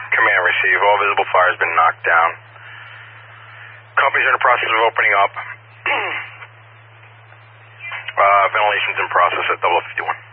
Command receive. All visible fire has been knocked down. Company's in the process of opening up. Ventilation's in process at 0051.